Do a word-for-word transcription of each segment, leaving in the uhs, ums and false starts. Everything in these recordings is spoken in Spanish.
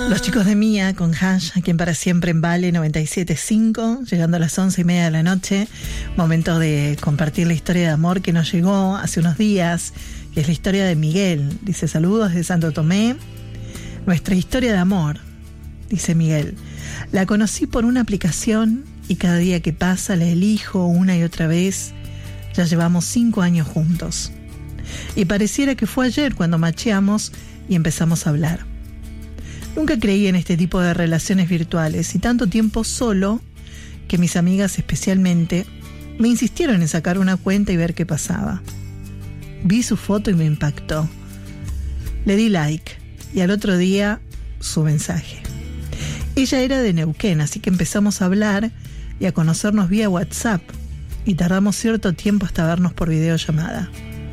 Los chicos de Mía con Hash, aquí en Para Siempre en Vale noventa y siete punto cinco, llegando a las once y media de la noche. Momento de compartir la historia de amor que nos llegó hace unos días, que es la historia de Miguel. Dice: saludos de Santo Tomé. Nuestra historia de amor, dice Miguel. La conocí por una aplicación y cada día que pasa la elijo una y otra vez. Ya llevamos cinco años juntos. Y pareciera que fue ayer cuando macheamos y empezamos a hablar. Nunca creí en este tipo de relaciones virtuales y tanto tiempo solo que mis amigas especialmente me insistieron en sacar una cuenta y ver qué pasaba. Vi su foto y me impactó. Le di like y al otro día su mensaje. Ella era de Neuquén, así que empezamos a hablar y a conocernos vía WhatsApp y tardamos cierto tiempo hasta vernos por videollamada.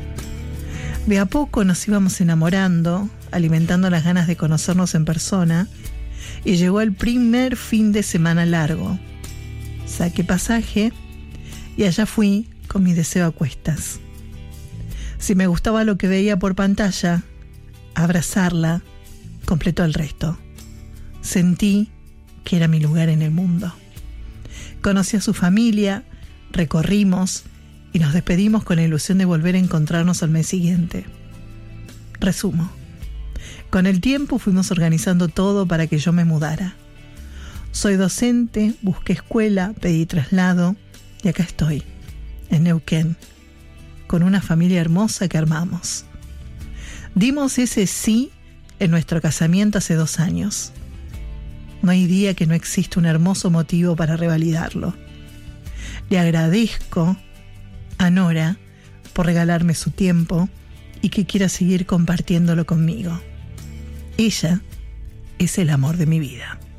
De a poco nos íbamos enamorando, alimentando las ganas de conocernos en persona, y llegó el primer fin de semana largo. Saqué pasaje y allá fui con mi deseo a cuestas. Si me gustaba lo que veía por pantalla, abrazarla completó el resto. Sentí que era mi lugar en el mundo. Conocí a su familia, recorrimos y nos despedimos con la ilusión de volver a encontrarnos al mes siguiente. Resumo. Con el tiempo fuimos organizando todo para que yo me mudara. Soy docente, busqué escuela, pedí traslado y acá estoy, en Neuquén, con una familia hermosa que armamos. Dimos ese sí en nuestro casamiento hace dos años. No hay día que no exista un hermoso motivo para revalidarlo. Le agradezco a Nora por regalarme su tiempo y que quiera seguir compartiéndolo conmigo. Ella es el amor de mi vida.